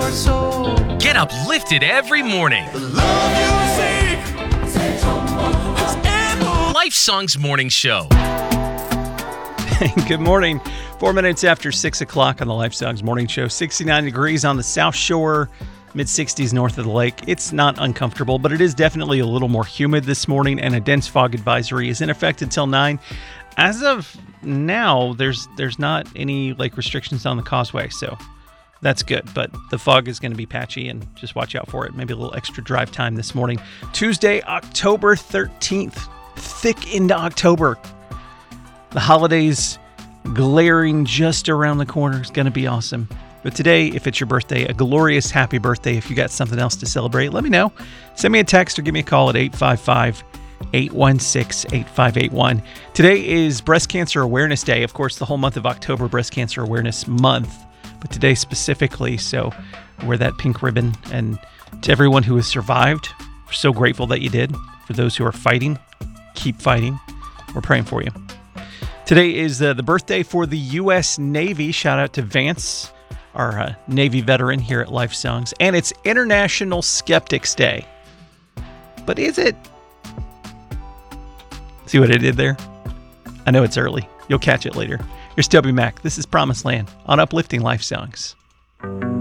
our soul. Get uplifted every morning. The love you seek is in the Life Songs Morning Show. Good morning. 4 minutes after 6 o'clock on the Life Songs Morning Show. 69 degrees on the South Shore, mid-60s north of the lake. It's not uncomfortable, but it is definitely a little more humid this morning, and a dense fog advisory is in effect until 9. As of now, there's not any restrictions on the causeway, so that's good. But the fog is going to be patchy, and just watch out for it. Maybe a little extra drive time this morning. Tuesday, October 13th. Thick into October. The holidays glaring just around the corner is going to be awesome. But today, if it's your birthday, a glorious happy birthday. If you got something else to celebrate, let me know. Send me a text or give me a call at 855-816-8581. Today is Breast Cancer Awareness Day. Of course, the whole month of October, Breast Cancer Awareness Month. But today specifically, so wear that pink ribbon. And to everyone who has survived, we're so grateful that you did. For those who are fighting, keep fighting. We're praying for you. Today is the birthday for the U.S. Navy. Shout out to Vance, our Navy veteran here at Life Songs. And it's International Skeptics Day. But is it? See what I did there? I know it's early. You'll catch it later. Here's Toby Mac. This is Promised Land on Uplifting Life Songs.